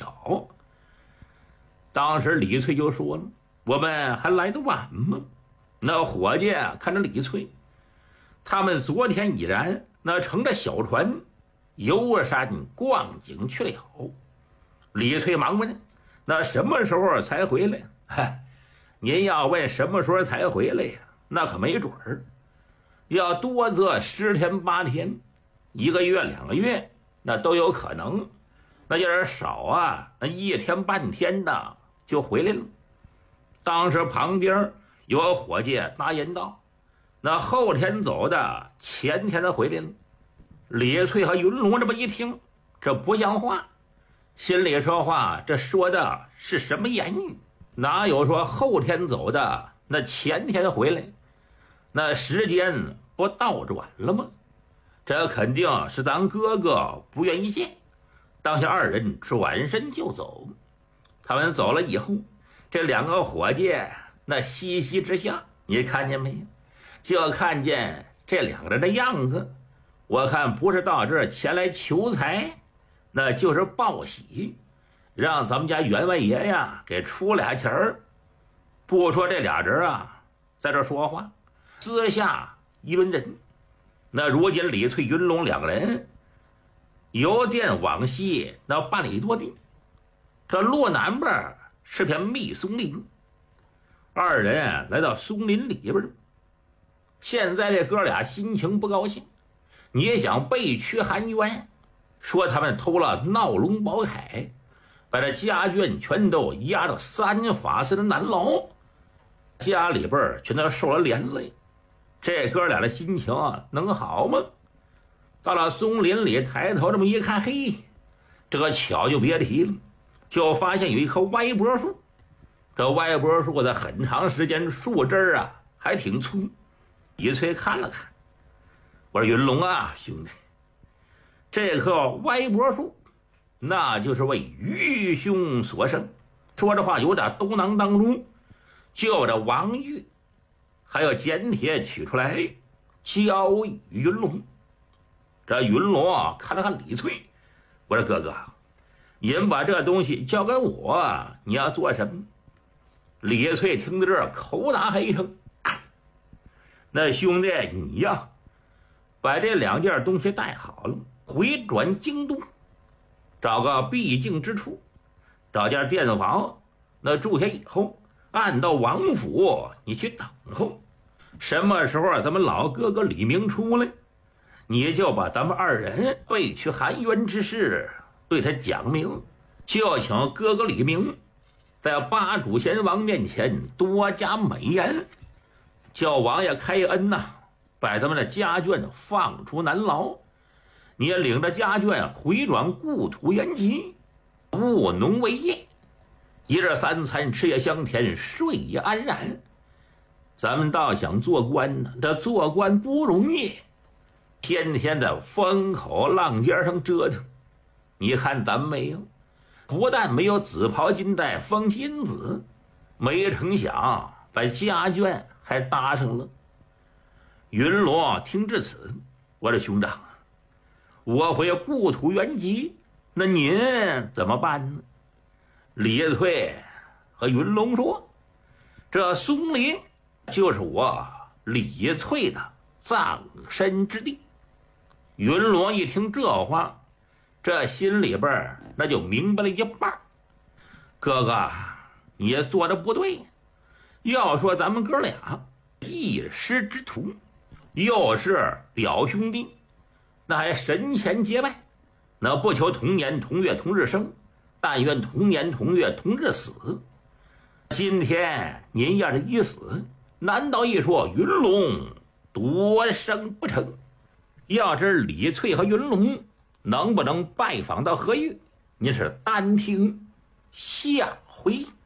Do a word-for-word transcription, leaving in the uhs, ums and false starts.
巧。当时李翠就说了：“我们还来得晚吗？”那伙计看着李翠，他们昨天已然那乘着小船游山逛景去了。李翠忙问：“那什么时候才回来？”嗨，您要问什么时候才回来呀？那可没准儿，要多则十天八天，一个月两个月，那都有可能。那要是少啊，那一天半天的就回来了。当时旁边有个伙计答言道：“那后天走的，前天的回来了。”李翠和云龙这么一听，这不像话，心里说话，这说的是什么言语？哪有说后天走的，那前天回来？那时间不倒转了吗？这肯定是咱哥哥不愿意见。当下二人转身就走。他们走了以后，这两个伙计那嘻嘻之下，你看见没有？就看见这两个人的样子，我看不是到这儿前来求财，那就是报喜，让咱们家员外爷呀给出俩钱儿。不说这俩人啊在这说话，私下议论人。那如今李翠、云龙两个人由店往西那半里多地，这路南边是片密松林。二人来到松林里边，现在这哥俩心情不高兴。你想被驱韩冤，说他们偷了闹龙宝铠，把这家眷全都押到三法司的南牢，家里边全都受了连累。这哥俩的心情啊能好吗？到了松林里，抬头这么一看，嘿，这个巧就别提了，就发现有一棵歪脖树。这歪脖树的很长时间树枝啊还挺粗。李翠看了看，我说：“云龙啊，兄弟，这棵歪脖树那就是为玉兄所生。”说这话有点兜囊当中，就这王玉还有简帖取出来交与云龙。这云龙啊看了看李翠，我说：“哥哥，您把这东西交给我，你要做什么？”李翠听到这儿口打黑声：“那兄弟你呀，把这两件东西带好了，回转京都，找个僻静之处，找间店房，那住下以后，按到王府你去等候。什么时候咱们老哥哥李明出来，你就把咱们二人被驱韩冤之事对他讲明，就请哥哥李明在八主贤王面前多加美言，叫王爷开恩呐、啊，把咱们的家眷放出南牢，你也领着家眷回转故土原籍，务农为业，一日三餐，吃也香甜，睡也安然。咱们倒想做官呢，这做官不容易，天天在风口浪尖上折腾。你看咱没有，不但没有紫袍金带封金子，没成想把家眷还搭上了。云罗听至此，我说：“兄长，我回故土原籍，那您怎么办呢？”李翠和云龙说：“这松林就是我李翠的葬身之地。”云罗一听这话，这心里边那就明白了一半。哥哥，你做的不对，要说咱们哥俩一师之徒，又是表兄弟，那还神前结拜，那不求同年同月同日生，但愿同年同月同日死。今天您要是一死，难道一说云龙夺生不成？要知李翠和云龙能不能拜访到何玉，您是单听下回。